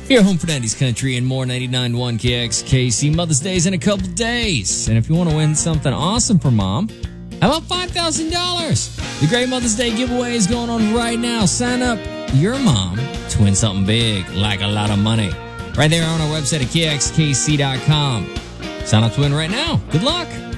Here home for 90s country and more. 99.1 KXKC. Mother's Day's in a couple days. And if you want to win something awesome for Mom, how about $5,000? The Great Mother's Day giveaway is going on right now. Sign up your mom to win something big, like a lot of money. Right there on our website at KXKC.com. Sign up to win right now. Good luck.